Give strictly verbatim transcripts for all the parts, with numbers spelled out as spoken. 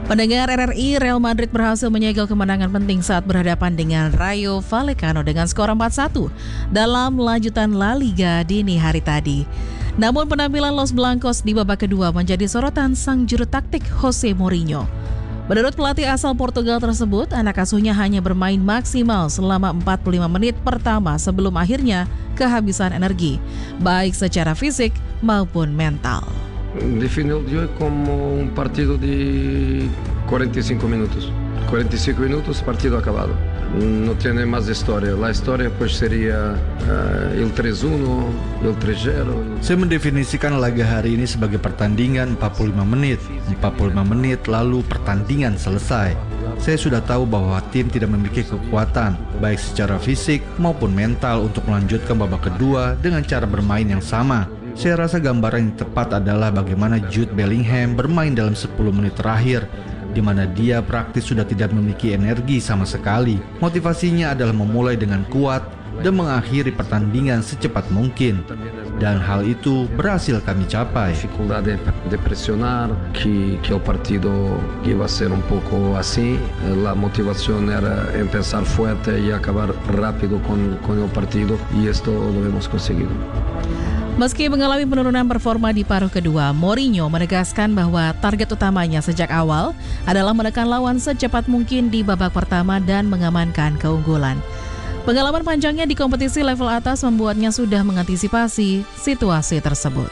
Pendengar R R I, Real Madrid berhasil menyegel kemenangan penting saat berhadapan dengan Rayo Vallecano dengan skor empat satu dalam lanjutan La Liga dini hari tadi. Namun penampilan Los Blancos di babak kedua menjadi sorotan sang juru taktik Jose Mourinho. Menurut pelatih asal Portugal tersebut, anak asuhnya hanya bermain maksimal selama empat puluh lima menit pertama sebelum akhirnya kehabisan energi, baik secara fisik maupun mental. Definiu o jogo como um partido de cuarenta y cinco minutos. cuarenta y cinco minutos, partido acabado. No tiene más história. La história pues seria uh, el tres uno, el tres cero. Saya mendefinisikan laga hari ini sebagai pertandingan empat puluh lima menit. empat puluh lima menit lalu pertandingan selesai. Saya sudah tahu bahwa tim tidak memiliki kekuatan, baik secara fisik maupun mental untuk melanjutkan babak kedua dengan cara bermain yang sama. Saya rasa gambaran yang tepat adalah bagaimana Jude Bellingham bermain dalam sepuluh menit terakhir, di mana dia praktis sudah tidak memiliki energi sama sekali. Motivasinya adalah memulai dengan kuat dan mengakhiri pertandingan secepat mungkin. Dan hal itu berhasil kami capai. Dificuldade de pressionar, que, que o partido iba a ser un poco así. La motivación era empezar fuerte y acabar rápido con, con el partido, y esto lo hemos conseguido. Meski mengalami penurunan performa di paruh kedua, Mourinho menegaskan bahwa target utamanya sejak awal adalah menekan lawan secepat mungkin di babak pertama dan mengamankan keunggulan. Pengalaman panjangnya di kompetisi level atas membuatnya sudah mengantisipasi situasi tersebut.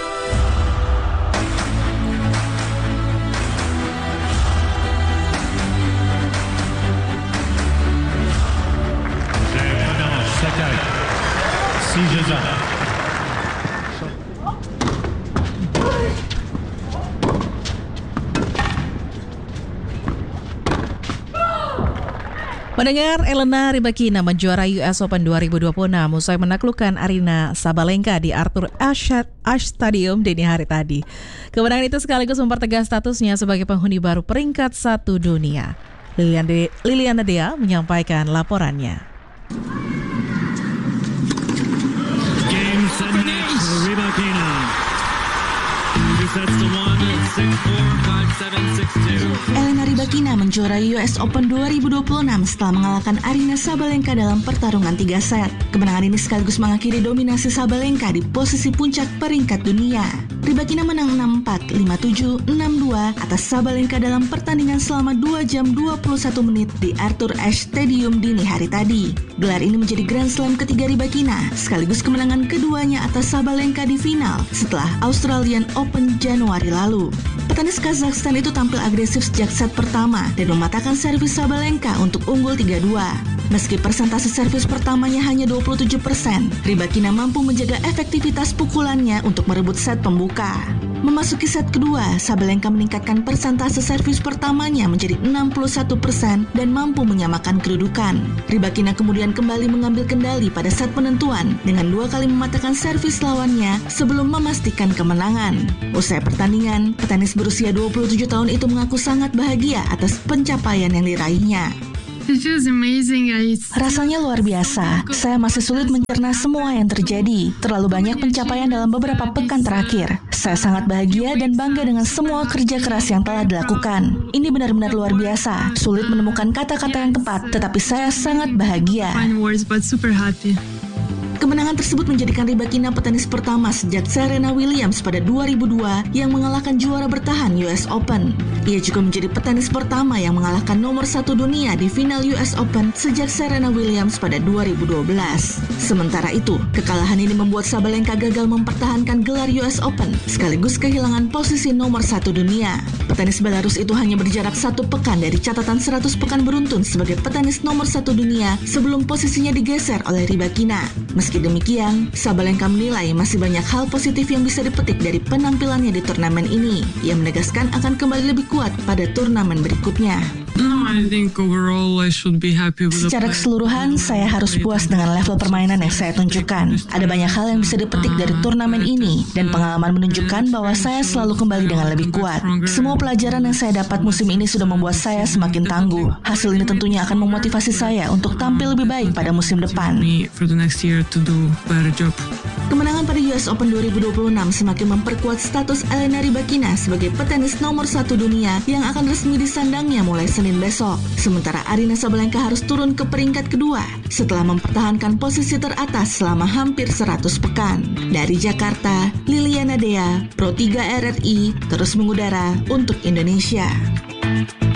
Pendengar, Elena Rybakina menjuarai U S Open dua ribu dua puluh enam usai menaklukkan Aryna Sabalenka di Arthur Ashe Stadium dini hari tadi. Kemenangan itu sekaligus mempertegas statusnya sebagai penghuni baru peringkat satu dunia. Liliana, De- Liliana Dea menyampaikan laporannya. Game set match for Rybakina. Two sets to one, six four, five seven, six two. Elena Rybakina menjuarai U S Open dua ribu dua puluh enam setelah mengalahkan Aryna Sabalenka dalam pertarungan tiga set. Kemenangan ini sekaligus mengakhiri dominasi Sabalenka di posisi puncak peringkat dunia. Rybakina menang enam empat, lima tujuh, enam dua atas Sabalenka dalam pertandingan selama dua jam dua puluh satu menit di Arthur Ashe Stadium dini hari tadi. Gelar ini menjadi Grand Slam ketiga Rybakina, sekaligus kemenangan keduanya atas Sabalenka di final setelah Australian Open Januari lalu. Petenis Kazakhstan itu tampil agresif sejak set pertama dan mematahkan servis Sabalenka untuk unggul tiga dua. Meski persentase servis pertamanya hanya dua puluh tujuh persen, Rybakina mampu menjaga efektivitas pukulannya untuk merebut set pembuka. Memasuki set kedua, Sabalenka meningkatkan persentase servis pertamanya menjadi enam puluh satu persen dan mampu menyamakan kedudukan. Rybakina kemudian kembali mengambil kendali pada set penentuan dengan dua kali mematahkan servis lawannya sebelum memastikan kemenangan. Usai pertandingan, petenis berusia dua puluh tujuh tahun itu mengaku sangat bahagia atas pencapaian yang diraihnya. Rasanya luar biasa. Saya masih sulit mencerna semua yang terjadi. Terlalu banyak pencapaian dalam beberapa pekan terakhir. Saya sangat bahagia dan bangga dengan semua kerja keras yang telah dilakukan. Ini benar-benar luar biasa. Sulit menemukan kata-kata yang tepat, tetapi saya sangat bahagia. Kemenangan tersebut menjadikan Rybakina petenis pertama sejak Serena Williams pada dua ribu dua yang mengalahkan juara bertahan U S Open. Ia juga menjadi petenis pertama yang mengalahkan nomor satu dunia di final U S Open sejak Serena Williams pada dua ribu dua belas. Sementara itu, kekalahan ini membuat Sabalenka gagal mempertahankan gelar U S Open sekaligus kehilangan posisi nomor satu dunia. Petenis Belarus itu hanya berjarak satu pekan dari catatan seratus pekan beruntun sebagai petenis nomor satu dunia sebelum posisinya digeser oleh Rybakina. Meski demikian, Sabalenka menilai masih banyak hal positif yang bisa dipetik dari penampilannya di turnamen ini. Ia menegaskan akan kembali lebih kuat pada turnamen berikutnya. Secara keseluruhan, saya harus puas dengan level permainan yang saya tunjukkan. Ada banyak hal yang bisa dipetik dari turnamen ini, dan pengalaman menunjukkan bahwa saya selalu kembali dengan lebih kuat. Semua pelajaran yang saya dapat musim ini sudah membuat saya semakin tangguh. Hasil ini tentunya akan memotivasi saya untuk tampil lebih baik pada musim depan. Kemenangan pada U U S Open dua ribu dua puluh enam semakin memperkuat status Elena Rybakina sebagai petenis nomor satu dunia yang akan resmi disandangnya mulai Senin besok. Sementara Aryna Sabalenka harus turun ke peringkat kedua setelah mempertahankan posisi teratas selama hampir seratus pekan. Dari Jakarta, Liliana Dea, Pro tiga R R I, terus mengudara untuk Indonesia.